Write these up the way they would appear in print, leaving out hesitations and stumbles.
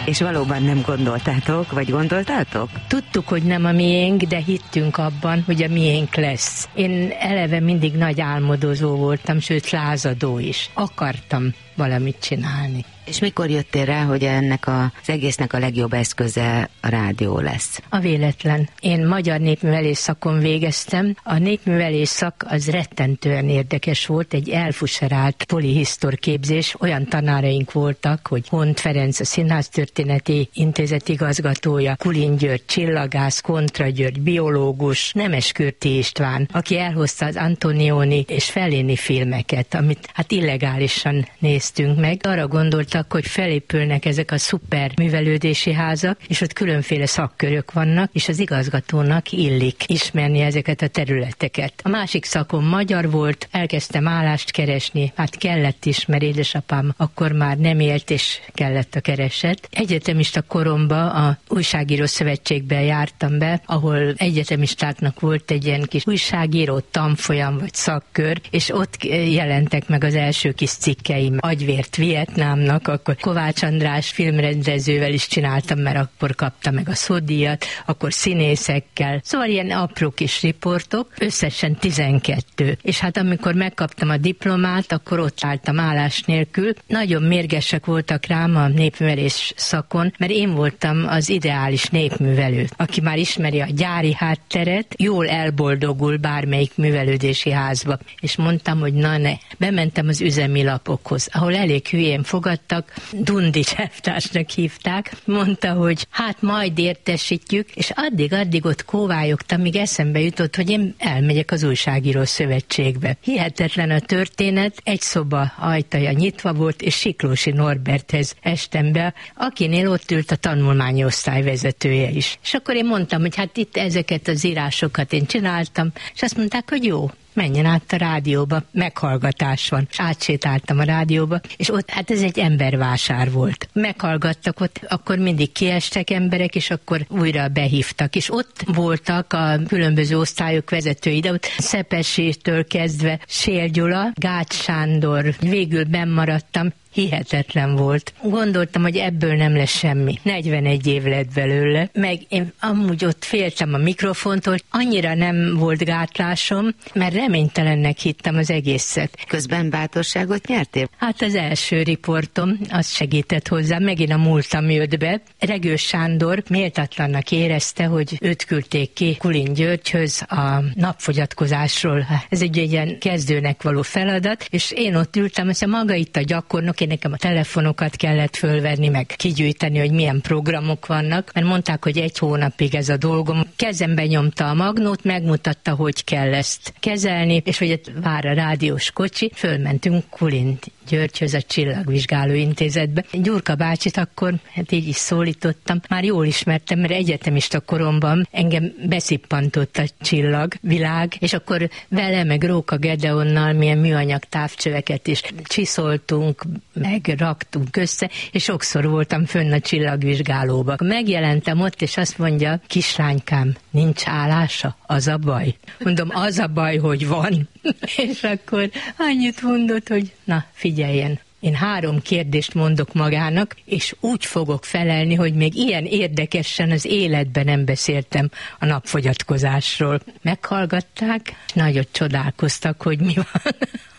És valóban nem gondoltátok, vagy gondoltátok? Tudtuk, hogy nem a miénk, de hittünk abban, hogy a miénk lesz. Én eleve mindig nagy álmodozó voltam, sőt lázadó is. Akartam valamit csinálni. És mikor jöttél rá, hogy ennek az egésznek a legjobb eszköze a rádió lesz? A véletlen. Én magyar népművelés szakon végeztem. A népművelés szak az rettentően érdekes volt, egy elfuserált polihisztor képzés. Olyan tanáraink voltak, hogy Hont Ferenc, a Színháztörténeti Intézet igazgatója, Kulin György, csillagász, Kontra György, biológus, Nemeskürti István, aki elhozta az Antonioni és Fellini filmeket, amit hát illegálisan néztünk meg. Arra gondolt, hogy felépülnek ezek a szuper művelődési házak, és ott különféle szakkörök vannak, és az igazgatónak illik ismerni ezeket a területeket. A másik szakom magyar volt, elkezdtem állást keresni, hát kellett is, mert édesapám akkor már nem élt, és kellett a kereset. Egyetemista koromban a Újságíró Szövetségben jártam be, ahol egyetemistáknak volt egy ilyen kis újságíró tanfolyam vagy szakkör, és ott jelentek meg az első kis cikkeim Agyvért Vietnámnak, akkor Kovács András filmrendezővel is csináltam, mert akkor kapta meg a szódíjat, akkor színészekkel. Szóval ilyen apró kis riportok, összesen 12. És hát amikor megkaptam a diplomát, akkor ott álltam állás nélkül. Nagyon mérgesek voltak rám a népművelés szakon, mert én voltam az ideális népművelő, aki már ismeri a gyári hátteret, jól elboldogul bármelyik művelődési házba. És mondtam, hogy na ne. Bementem az üzemi lapokhoz, ahol elég hülyén fogadtak, Dundics elvtársnak hívták, mondta, hogy hát majd értesítjük, és addig ott kóvályogtam, míg eszembe jutott, hogy én elmegyek az Újságíró Szövetségbe. Hihetetlen a történet, egy szoba ajtaja nyitva volt, és Siklósi Norberthez estem be, akinél ott ült a tanulmányi osztály vezetője is. És akkor én mondtam, hogy hát itt ezeket az írásokat én csináltam, és azt mondták, hogy jó, menjen át a rádióba, meghallgatás van. És átsétáltam a rádióba, és ott, hát ez egy embervásár volt. Meghallgattak ott, akkor mindig kiestek emberek, és akkor újra behívtak. És ott voltak a különböző osztályok vezetői, de ott Szepesétől kezdve Sél Gyula, Gács Sándor, végül bennmaradtam. Hihetetlen volt. Gondoltam, hogy ebből nem lesz semmi. 41 év lett belőle, meg én amúgy ott féltem a mikrofontól, annyira nem volt gátlásom, mert reménytelennek hittem az egészet. Közben bátorságot nyertél? Hát az első riportom, az segített hozzá, megint a múltam jött be. Regős Sándor méltatlannak érezte, hogy őt küldték ki Kulin Györgyhöz a napfogyatkozásról. Ez egy ilyen kezdőnek való feladat, és én ott ültem, azt mondja, maga itt a gyakornok, én nekem a telefonokat kellett fölvenni, meg kigyűjteni, hogy milyen programok vannak, mert mondták, hogy 1 hónapig ez a dolgom. Kezembe nyomta a magnót, megmutatta, hogy kell ezt kezelni, és hogy vár a rádiós kocsi, fölmentünk Kulin Györgyhöz, a Csillagvizsgáló Intézetbe. Gyurka bácsit akkor, hát így is szólítottam, már jól ismertem, mert egyetemista koromban engem beszippantott a csillagvilág, és akkor vele, meg Róka Gedeonnal milyen műanyag távcsöveket is csiszoltunk, meg raktunk össze, és sokszor voltam fönn a Csillagvizsgálóba. Megjelentem ott, és azt mondja, kislánykám, nincs állása? Az a baj. Mondom, az a baj, hogy van. És akkor annyit mondott, hogy na, figyeljen. Én 3 kérdést mondok magának, és úgy fogok felelni, hogy még ilyen érdekesen az életben nem beszéltem a napfogyatkozásról. Meghallgatták, nagyot csodálkoztak, hogy mi van.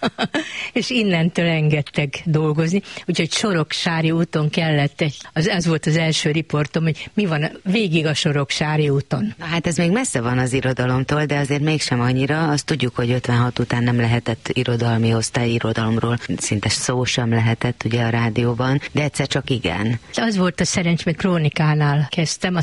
És innentől engedtek dolgozni, úgyhogy Soroksári úton kellett, ez volt az első riportom, hogy mi van végig a Soroksári úton. Na hát ez még messze van az irodalomtól, de azért mégsem annyira. Azt tudjuk, hogy 56 után nem lehetett irodalmi osztály, irodalomról szinte szó sem lehetett ugye a rádióban, de egyszer csak igen. Az volt a szerencs, mert Krónikánál kezdtem,